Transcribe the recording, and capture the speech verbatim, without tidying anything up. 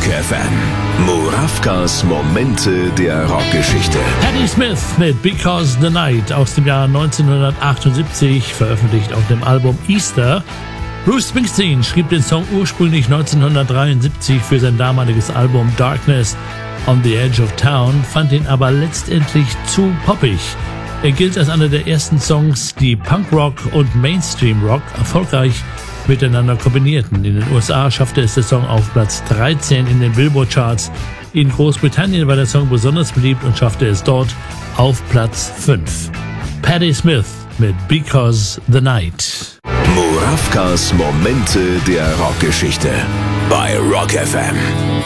F M. Murawkas Momente der Rockgeschichte. Patti Smith mit Because the Night aus dem Jahr neunzehnhundertachtundsiebzig, veröffentlicht auf dem Album Easter. Bruce Springsteen schrieb den Song ursprünglich neunzehnhundertdreiundsiebzig für sein damaliges Album Darkness on the Edge of Town, fand ihn aber letztendlich zu poppig. Er gilt als einer der ersten Songs, die Punkrock und Mainstream-Rock erfolgreich miteinander kombinierten. In den U S A schaffte es der Song auf Platz dreizehn in den Billboard-Charts. In Großbritannien war der Song besonders beliebt und schaffte es dort auf Platz fünf. Patti Smith mit Because the Night. Murawkas Momente der Rockgeschichte bei Rock F M.